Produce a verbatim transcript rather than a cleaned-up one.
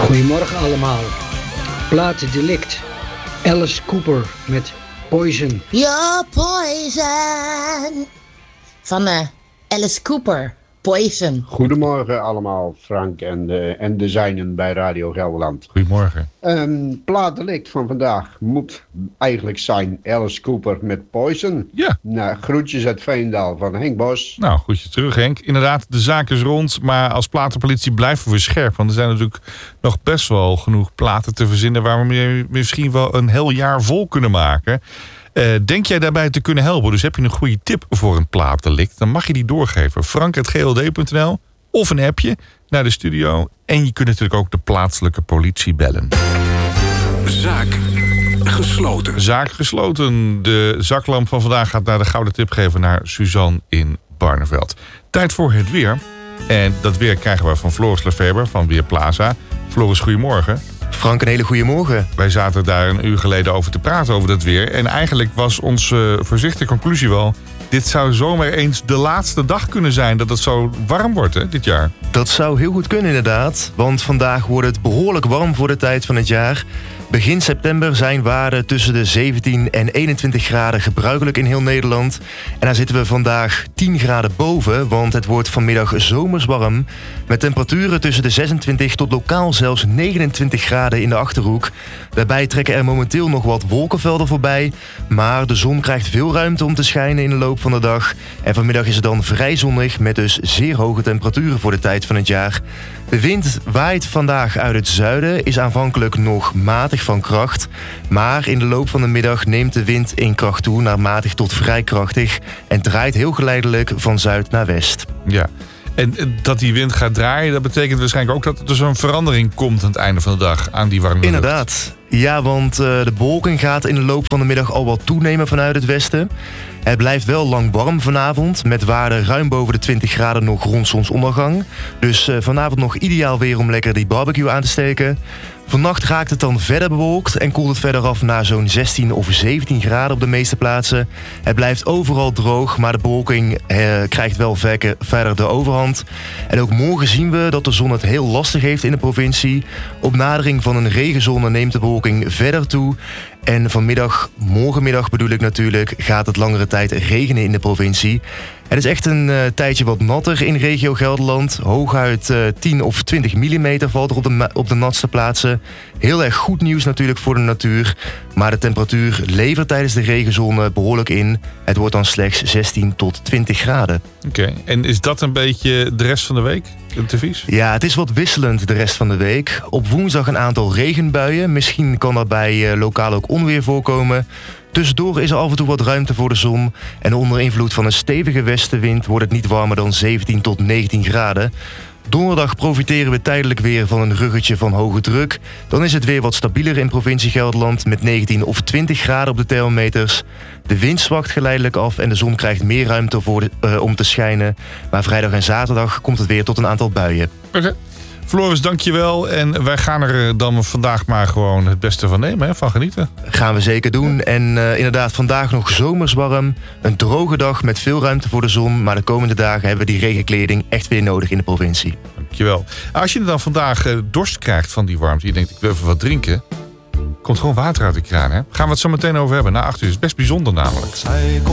Goedemorgen allemaal. Plaatdelict. Alice Cooper met Poison. Ja, Poison. Van uh, Alice Cooper. Poison. Goedemorgen allemaal, Frank en de, en de zijnen bij Radio Gelderland. Goedemorgen. Um, plaatdelict van vandaag moet eigenlijk zijn Alice Cooper met Poison. Ja. Nou, groetjes uit Veendaal van Henk Bos. Nou, groetje terug Henk. Inderdaad, de zaak is rond, maar als platenpolitie blijven we scherp. Want er zijn natuurlijk nog best wel genoeg platen te verzinnen waar we misschien wel een heel jaar vol kunnen maken. Uh, denk jij daarbij te kunnen helpen? Dus heb je een goede tip voor een plaatdelict, dan mag je die doorgeven. frank apenstaartje g l d punt n l of een appje naar de studio. En je kunt natuurlijk ook de plaatselijke politie bellen. Zaak gesloten. Zaak gesloten. De zaklamp van vandaag gaat naar de gouden tipgever naar Suzanne in Barneveld. Tijd voor het weer. En dat weer krijgen we van Floris Lefeber van Weerplaza. Floris, goedemorgen. Frank, een hele goede morgen. Wij zaten daar een uur geleden over te praten over dat weer. En eigenlijk was onze voorzichtige conclusie wel, dit zou zomaar eens de laatste dag kunnen zijn dat het zo warm wordt, hè, dit jaar. Dat zou heel goed kunnen inderdaad. Want vandaag wordt het behoorlijk warm voor de tijd van het jaar. Begin september zijn waarden tussen de zeventien en eenentwintig graden gebruikelijk in heel Nederland. En daar zitten we vandaag tien graden boven, want het wordt vanmiddag zomers warm. Met temperaturen tussen de zesentwintig tot lokaal zelfs negenentwintig graden in de Achterhoek. Daarbij trekken er momenteel nog wat wolkenvelden voorbij. Maar de zon krijgt veel ruimte om te schijnen in de loop van de dag. En vanmiddag is het dan vrij zonnig met dus zeer hoge temperaturen voor de tijd van het jaar. De wind waait vandaag uit het zuiden, is aanvankelijk nog matig van kracht. Maar in de loop van de middag neemt de wind in kracht toe naar matig tot vrij krachtig. En draait heel geleidelijk van zuid naar west. Ja. En dat die wind gaat draaien, dat betekent waarschijnlijk ook dat er zo'n verandering komt aan het einde van de dag aan die warme lucht. Inderdaad. Ja, want uh, de bewolking gaat in de loop van de middag al wat toenemen vanuit het westen. Het blijft wel lang warm vanavond, met waarden ruim boven de twintig graden nog rond zonsondergang. Dus uh, vanavond nog ideaal weer om lekker die barbecue aan te steken. Vannacht raakt het dan verder bewolkt en koelt het verder af naar zo'n zestien of zeventien graden op de meeste plaatsen. Het blijft overal droog, maar de bewolking eh, krijgt wel verder, verder de overhand. En ook morgen zien we dat de zon het heel lastig heeft in de provincie. Op nadering van een regenzone neemt de bewolking verder toe. En vanmiddag, morgenmiddag bedoel ik natuurlijk, gaat het langere tijd regenen in de provincie. Het is echt een uh, tijdje wat natter in regio Gelderland. Hooguit uh, tien of twintig millimeter valt er op de, op de natste plaatsen. Heel erg goed nieuws natuurlijk voor de natuur. Maar de temperatuur levert tijdens de regenzone behoorlijk in. Het wordt dan slechts zestien tot twintig graden. Oké, okay. En is dat een beetje de rest van de week? Te vies? Ja, het is wat wisselend de rest van de week. Op woensdag een aantal regenbuien. Misschien kan daarbij uh, lokaal ook onweer voorkomen. Tussendoor is er af en toe wat ruimte voor de zon. En onder invloed van een stevige westenwind wordt het niet warmer dan zeventien tot negentien graden. Donderdag profiteren we tijdelijk weer van een ruggetje van hoge druk. Dan is het weer wat stabieler in provincie Gelderland met negentien of twintig graden op de thermometers. De wind zwakt geleidelijk af en de zon krijgt meer ruimte voor de, uh, om te schijnen. Maar vrijdag en zaterdag komt het weer tot een aantal buien. Oké. Okay. Floris, dankjewel. En wij gaan er dan vandaag maar gewoon het beste van nemen, hè? Van genieten. Gaan we zeker doen. En uh, inderdaad, vandaag nog zomers warm. Een droge dag met veel ruimte voor de zon. Maar de komende dagen hebben we die regenkleding echt weer nodig in de provincie. Dankjewel. Als je dan vandaag uh, dorst krijgt van die warmte, je denkt ik wil even wat drinken, komt gewoon water uit de kraan, hè? Gaan we het zo meteen over hebben. Na acht uur is best bijzonder namelijk.